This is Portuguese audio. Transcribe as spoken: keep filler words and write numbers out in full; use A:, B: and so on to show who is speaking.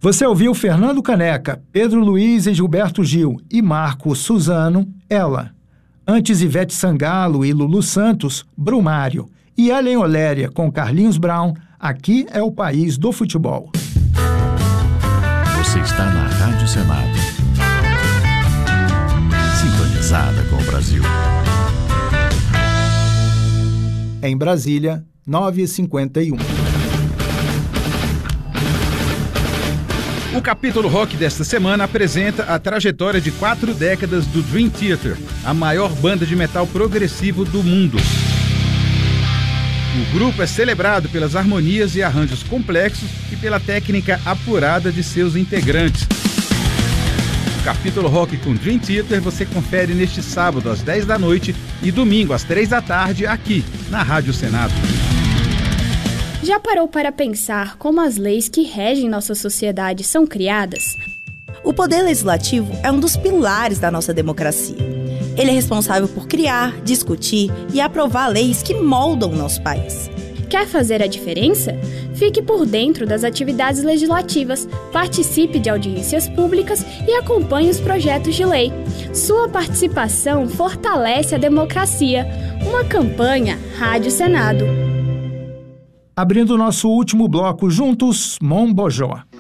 A: Você ouviu Fernando Caneca, Pedro Luiz e Gilberto Gil e Marco Suzano, Ela. Antes Ivete Sangalo e Lulu Santos, Brumário. E Ellen Oléria com Carlinhos Brown, Aqui é o País do Futebol.
B: Você está na Rádio Senado. Sintonizada com o Brasil.
A: Em Brasília, nove e cinquenta e um.
C: O capítulo rock desta semana apresenta a trajetória de quatro décadas do Dream Theater, a maior banda de metal progressivo do mundo. O grupo é celebrado pelas harmonias e arranjos complexos e pela técnica apurada de seus integrantes. O capítulo rock com Dream Theater você confere neste sábado às dez da noite e domingo às três da tarde aqui na Rádio Senado.
D: Já parou para pensar como as leis que regem nossa sociedade são criadas?
E: O Poder Legislativo é um dos pilares da nossa democracia. Ele é responsável por criar, discutir e aprovar leis que moldam o nosso país.
D: Quer fazer a diferença? Fique por dentro das atividades legislativas, participe de audiências públicas e acompanhe os projetos de lei. Sua participação fortalece a democracia. Uma campanha Rádio Senado.
A: Abrindo nosso último bloco juntos, Mombojó.